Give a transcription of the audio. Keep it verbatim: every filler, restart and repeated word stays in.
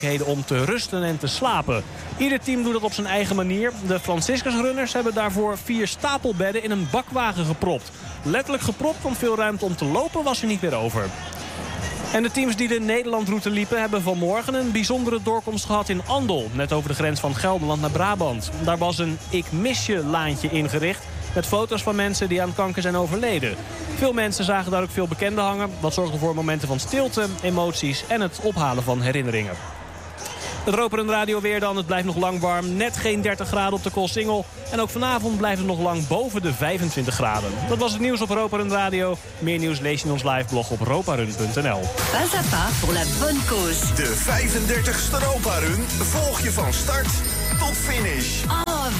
om te rusten en te slapen. Ieder team doet dat op zijn eigen manier. De Franciscus-runners hebben daarvoor vier stapelbedden in een bakwagen gepropt. Letterlijk gepropt, want veel ruimte om te lopen was er niet meer over. En de teams die de Nederlandroute liepen hebben vanmorgen een bijzondere doorkomst gehad in Andel. Net over de grens van Gelderland naar Brabant. Daar was een Ik mis je laantje ingericht met foto's van mensen die aan kanker zijn overleden. Veel mensen zagen daar ook veel bekenden hangen. Dat zorgde voor momenten van stilte, emoties en het ophalen van herinneringen. Het Roper Radio weer dan. Het blijft nog lang warm. Net geen dertig graden op de Koolsingel. En ook vanavond blijft het nog lang boven de vijfentwintig graden. Dat was het nieuws op Roper Radio. Meer nieuws lees je in ons liveblog op roparun punt n l. Pas à pas pour la bonne cause. De vijfendertigste Roparun volg je van start tot finish.